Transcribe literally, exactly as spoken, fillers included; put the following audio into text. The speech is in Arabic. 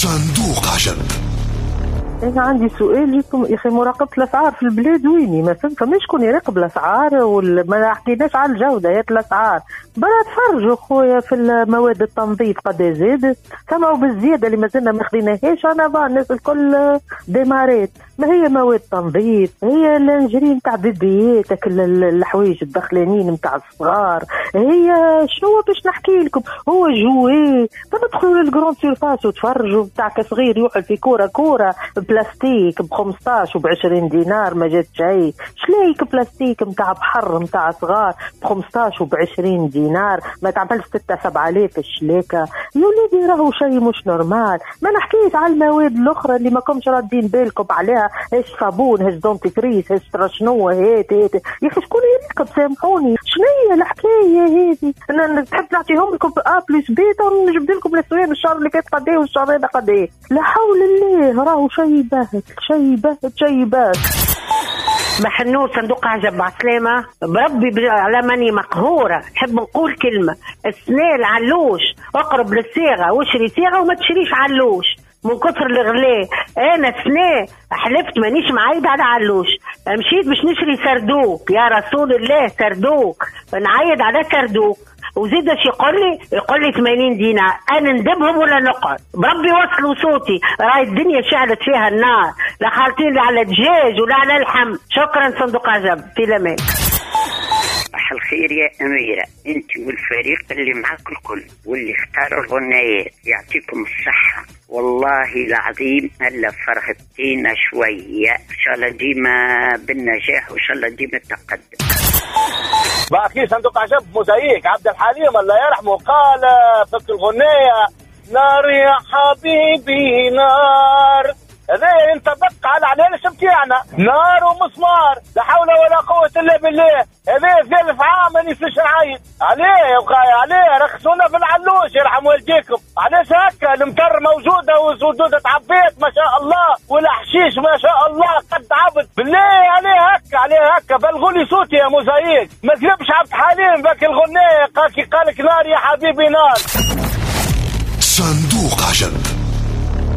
صندوق عجب. أنا عندي سؤال لكم يا أخي، مراقبة الأسعار في البلاد ويني؟ ما فهمت شكون يراقب الأسعار، وما حكيناش على الجودة الأسعار. برا تفرجوا خويا في المواد التنظيف قد زاد، سمعوا بالزيادة اللي ما زلنا ما خديناهاش. أنا بقى الناس الكل ديمارات، ما هي مواد تنظيف، هي الانجري نتاع بيبيات، الحوايج الدخلانيين نتاع الصغار، هي شنو باش نحكي لكم، هو جوي. تدخلوا للجراند سيرفاس وتفرجوا بتاع صغير يوحل في كورة كورة بلاستيك ب خمسطاش وب عشرين دينار، ما جات شيء. شليك بلاستيك نتاع بحر نتاع صغار ب خمسطاش وب عشرين دينار، ما تعملش ستة سبعة آلاف الشلاكة يا وليدي، راهو شيء مش نورمال. ما نحكيش على المواد الأخرى اللي ما كنتش رادين بالكم عليها، ايش صابون، ايش دونتيفريس، ايش شنو هيت هيت. يا اخي شكون يراقب؟ سامحوني، شنو هي الحكايه هذه؟ انا تحب نعطيهم لكم ا بلس بيتا ونجبد لكم السؤال الشهر اللي فات قد ايه والشهر هذا قد ايه. لا حول الله، راهو شيء باهت شيء باهت شيء باهت. محنون صندوق عجب عسلامة بربي على ماني مقهورة. نحب نقول كلمة، السنة العلوش اقرب للصيغة واشري صيغة وما تشريش علوش من كثر الغلاء. انا سنة حلفت مانيش معايد على علوش، مشيت باش نشري سردوك، يا رسول الله سردوك، نعايد على سردوك، وزيد اش يقول لي يقول لي ثمانين دينار. انا ندبهم ولا نقعد؟ بربي وصلوا صوتي، راي الدنيا شعلت فيها النار، لا خالطين لا على دجاج ولا على اللحم. شكرا صندوق عجب، في الامان. صباح الخير يا أميرة، أنت والفريق اللي معك الكل واللي اختاروا الغنايات، يعطيكم الصحة والله العظيم. هلا فرحتينا شوية، إن شاء الله ديما بالنجاح وإن شاء الله ديما التقدم. باقي صندوق عجب موزايك عبد الحليم الله يرحمه قال فك الغنية نار يا حبيبي نار. هذا انت بق على علينا شمتيعنا نار ومسمار، لا حول ولا قوة الا بالله. هذا ثالث عام ماني فيش نعيط عليه يا بخاي، عليه رخصونا في العلوش يرحم والديكم. علاش هكا؟ المطر موجودة وزودودة عبيت ما شاء الله، والحشيش ما شاء الله قد عبد بالله عليه هكا عليه هكا. بلغولي صوتي يا موزايك، ما تجيبش عبد الحليم ذاك الغنية قال كي قالك نار يا حبيبي نار. صندوق عجب.